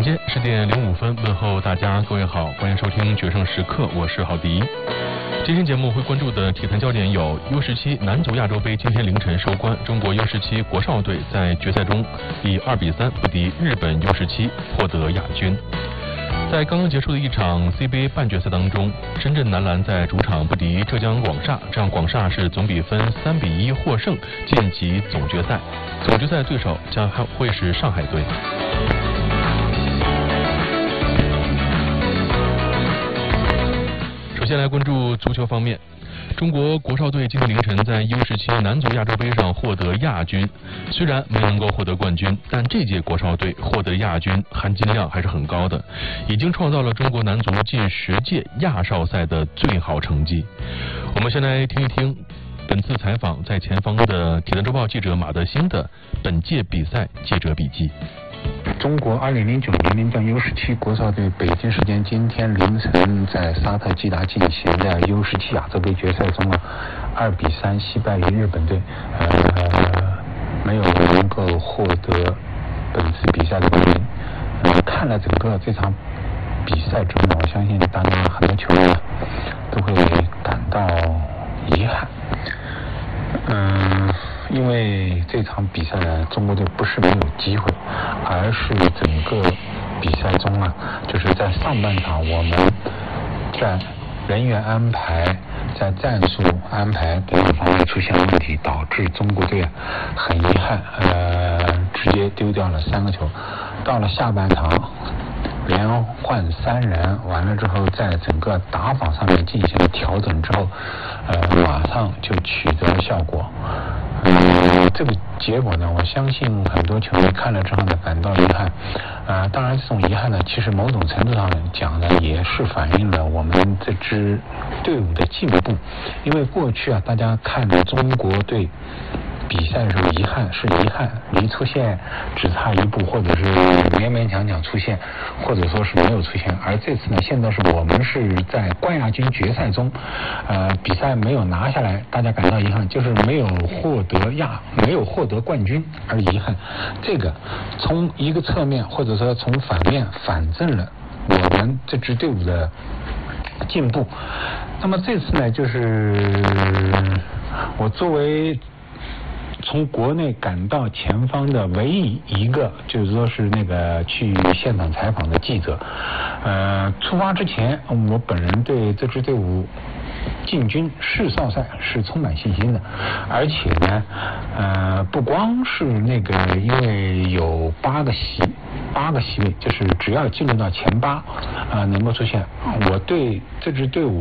间10:05，问候大家，各位好，欢迎收听决胜时刻，我是郝迪。今天节目会关注的体坛焦点有 U17 男足亚洲杯今天凌晨收官，中国 U17 国少队在决赛中以2-3不敌日本 U17，获得亚军。在刚刚结束的一场 CBA 半决赛当中，深圳男篮在主场不敌浙江广厦，这样广厦是总比分3-1获胜，晋级总决赛。总决赛对手将会是上海队。首先来关注足球方面，中国国少队今天凌晨在 U17 男足亚洲杯上获得亚军，虽然没能够获得冠军，但这届国少队获得亚军含金量还是很高的，已经创造了中国男足近10届亚少赛的最好成绩。我们先来听一听本次采访在前方的体坛周报记者马德兴的本届比赛记者笔记。 中国2009年龄段 U17 国少队北京时间今天凌晨在沙特吉达进行的 U17 亚洲杯决赛中2-3惜败于日本队，没有能够获得本次比赛的冠军。看了整个这场比赛中呢，我相信大家很多球迷都会感到遗憾。因为这场比赛呢，中国队不是没有机会，而是整个比赛中就是在上半场我们在人员安排、在战术安排等等方面出现问题，导致中国队很遗憾，直接丢掉了3个球。到了下半场，连换3人，完了之后在整个打法上面进行了调整之后，马上就取得了效果。这个结果呢，我相信很多球迷看了之后呢，感到遗憾。当然这种遗憾呢，其实某种程度上讲呢，也是反映了我们这支队伍的进步。因为过去大家看中国队比赛的时候，遗憾，离出线只差1步，或者是勉勉强强出线，或者说是没有出现。而这次呢，现在是我们是在冠亚军决赛中，比赛没有拿下来，大家感到遗憾，就是没有获得冠军而遗憾。这个从一个侧面或者说从反面反证了我们这支队伍的进步。那么这次呢，就是我作为从国内赶到前方的唯一一个就是说是那个去现场采访的记者，出发之前我本人对这支队伍进军世少赛是充满信心的，而且呢，不光是那个，因为有8个席位，就是只要进入到前8，能够出现，我对这支队伍